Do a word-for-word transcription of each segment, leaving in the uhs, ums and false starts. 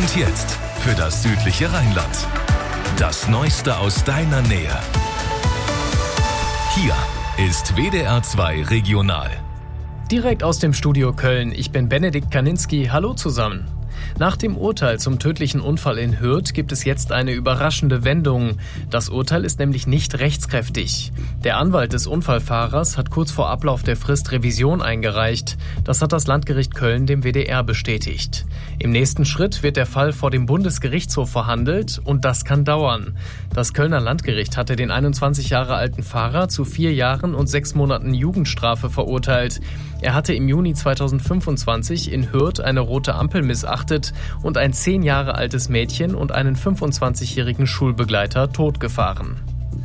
Und jetzt für das südliche Rheinland. Das Neueste aus deiner Nähe. Hier ist W D R zwei Regional. Direkt aus dem Studio Köln. Ich bin Benedikt Kaninski. Hallo zusammen. Nach dem Urteil zum tödlichen Unfall in Hürth gibt es jetzt eine überraschende Wendung. Das Urteil ist nämlich nicht rechtskräftig. Der Anwalt des Unfallfahrers hat kurz vor Ablauf der Frist Revision eingereicht. Das hat das Landgericht Köln dem W D R bestätigt. Im nächsten Schritt wird der Fall vor dem Bundesgerichtshof verhandelt und das kann dauern. Das Kölner Landgericht hatte den einundzwanzig Jahre alten Fahrer zu vier Jahren und sechs Monaten Jugendstrafe verurteilt. Er hatte im Juni zweitausendfünfundzwanzig in Hürth eine rote Ampel missachtet und ein zehn Jahre altes Mädchen und einen fünfundzwanzigjährigen Schulbegleiter totgefahren.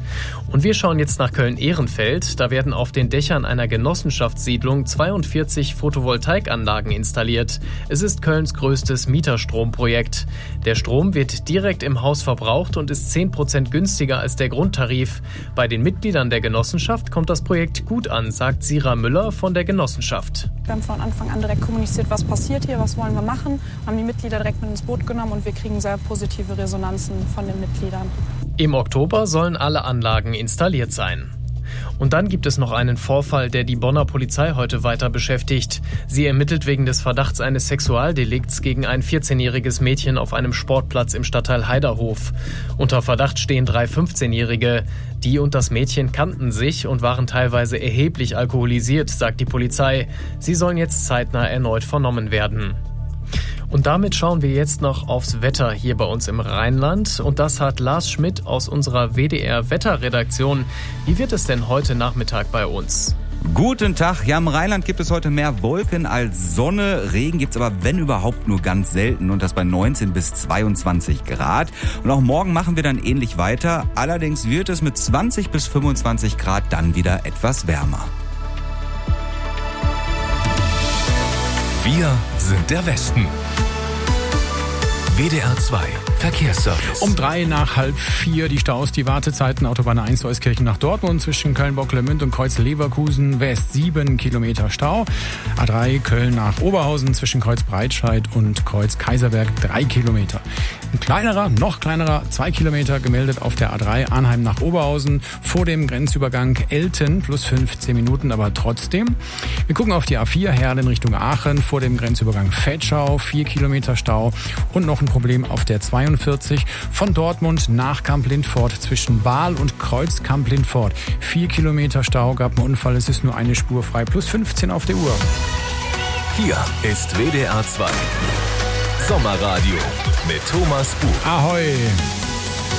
Und wir schauen jetzt nach Köln-Ehrenfeld. Da werden auf den Dächern einer Genossenschaftssiedlung zweiundvierzig Photovoltaikanlagen installiert. Es ist Kölns größtes Mieterstromprojekt. Der Strom wird direkt im Haus verbraucht und ist zehn Prozent günstiger als der Grundtarif. Bei den Mitgliedern der Genossenschaft kommt das Projekt gut an, sagt Sira Müller von der Genossenschaft. Wir haben von Anfang an direkt kommuniziert, was passiert hier, was wollen wir machen, haben die Mitglieder direkt mit ins Boot genommen und wir kriegen sehr positive Resonanzen von den Mitgliedern. Im Oktober sollen alle Anlagen installiert sein. Und dann gibt es noch einen Vorfall, der die Bonner Polizei heute weiter beschäftigt. Sie ermittelt wegen des Verdachts eines Sexualdelikts gegen ein vierzehnjähriges Mädchen auf einem Sportplatz im Stadtteil Heiderhof. Unter Verdacht stehen drei fünfzehnjährige. Die und das Mädchen kannten sich und waren teilweise erheblich alkoholisiert, sagt die Polizei. Sie sollen jetzt zeitnah erneut vernommen werden. Und damit schauen wir jetzt noch aufs Wetter hier bei uns im Rheinland. Und das hat Lars Schmidt aus unserer W D R-Wetterredaktion. Wie wird es denn heute Nachmittag bei uns? Guten Tag. Ja, im Rheinland gibt es heute mehr Wolken als Sonne. Regen gibt's aber, wenn überhaupt, nur ganz selten. Und das bei neunzehn bis zweiundzwanzig Grad. Und auch morgen machen wir dann ähnlich weiter. Allerdings wird es mit zwanzig bis fünfundzwanzig Grad dann wieder etwas wärmer. Wir sind der Westen. W D R zwei Verkehrsservice. Um drei nach halb vier die Staus, die Wartezeiten. Autobahn eins Euskirchen nach Dortmund zwischen Köln-Bocklemünd und Kreuz-Leverkusen West sieben Kilometer Stau. A drei Köln nach Oberhausen zwischen Kreuz-Breitscheid und Kreuz-Kaiserberg drei Kilometer. Ein kleinerer, noch kleinerer, zwei Kilometer gemeldet auf der A drei Arnheim nach Oberhausen vor dem Grenzübergang Elten plus fünfzehn Minuten, aber trotzdem. Wir gucken auf die A vier Herlen Richtung Aachen vor dem Grenzübergang Vetschau, vier Kilometer Stau und noch ein Problem auf der zweiundvierzig von Dortmund nach Kamp-Lindfort zwischen Bahl und Kreuz-Kamp-Lindfort. Vier Kilometer Stau, gab einen Unfall, es ist nur eine Spur frei, plus fünfzehn auf der Uhr. Hier ist W D R zwei Sommerradio mit Thomas Buch. Ahoi!